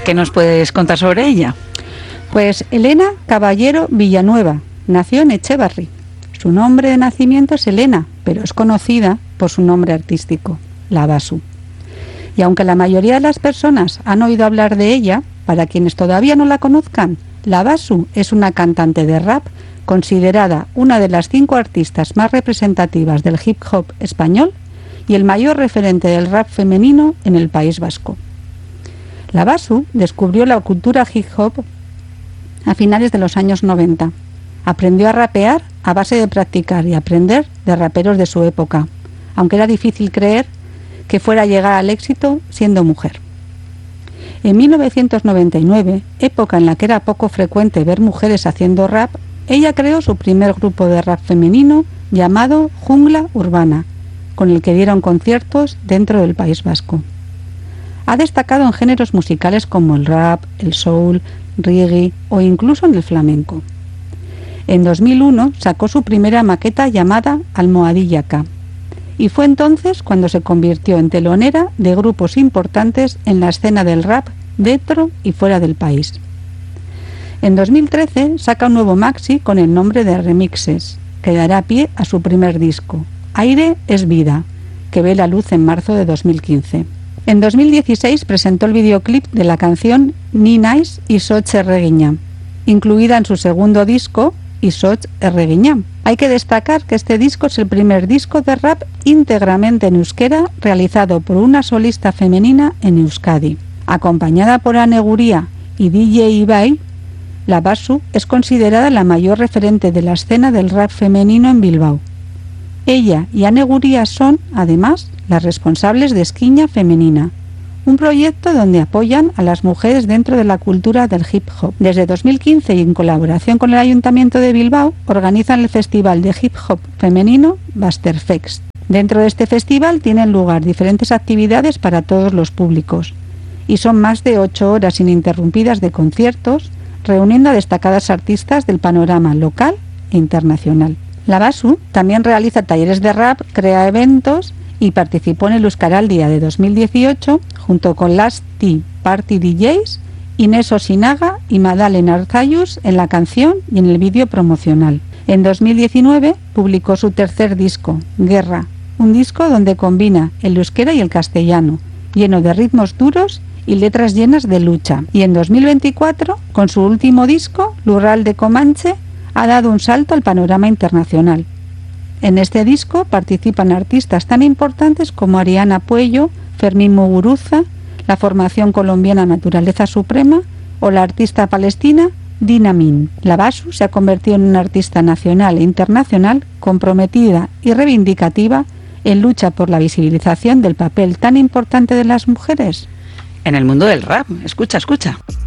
¿Qué nos puedes contar sobre ella? Pues Elena Caballero Villanueva nació en Echevarri. Su nombre de nacimiento es Elena, pero es conocida por su nombre artístico, La Basu. Y aunque la mayoría de las personas han oído hablar de ella, para quienes todavía no la conozcan, La Basu es una cantante de rap considerada una de las 5 artistas más representativas del hip hop español y el mayor referente del rap femenino en el País Vasco. La Basu descubrió la cultura hip hop a finales de los años 90. Aprendió a rapear a base de practicar y aprender de raperos de su época, aunque era difícil creer que fuera a llegar al éxito siendo mujer. En 1999, época en la que era poco frecuente ver mujeres haciendo rap, ella creó su primer grupo de rap femenino llamado Jungla Urbana, con el que dieron conciertos dentro del País Vasco. Ha destacado en géneros musicales como el rap, el soul, reggae o incluso en el flamenco. En 2001 sacó su primera maqueta llamada Almohadilla K, y fue entonces cuando se convirtió en telonera de grupos importantes en la escena del rap dentro y fuera del país. En 2013 saca un nuevo maxi con el nombre de Remixes, que dará pie a su primer disco, Aire es Vida, que ve la luz en marzo de 2015. En 2016 presentó el videoclip de la canción Ni Nice y Soch Erreguiña, incluida en su segundo disco, Isoch Erreguiña. Hay que destacar que este disco es el primer disco de rap íntegramente en euskera realizado por una solista femenina en Euskadi. Acompañada por Ane Guría y DJ Ibai, La Basu es considerada la mayor referente de la escena del rap femenino en Bilbao. Ella y Ane Guría son, además, las responsables de Esquiña Femenina, un proyecto donde apoyan a las mujeres dentro de la cultura del hip hop. Desde 2015 y en colaboración con el Ayuntamiento de Bilbao organizan el festival de hip hop femenino Basterfest. Dentro de este festival tienen lugar diferentes actividades para todos los públicos y son más de 8 horas ininterrumpidas de conciertos reuniendo a destacadas artistas del panorama local e internacional. La Basu también realiza talleres de rap, crea eventos y participó en el Euskaraldia de 2018 junto con Last Tea Party DJs, Inés Osinaga y Madalen Arzayus en la canción y en el vídeo promocional. En 2019 publicó su tercer disco, Guerra, un disco donde combina el euskera y el castellano, lleno de ritmos duros y letras llenas de lucha. Y en 2024, con su último disco, Lurral de Comanche, ha dado un salto al panorama internacional. En este disco participan artistas tan importantes como Ariana Puello, Fermín Muguruza, la formación colombiana Naturaleza Suprema o la artista palestina Dina Min. La Basu se ha convertido en una artista nacional e internacional comprometida y reivindicativa en lucha por la visibilización del papel tan importante de las mujeres En el mundo del rap. Escucha, escucha.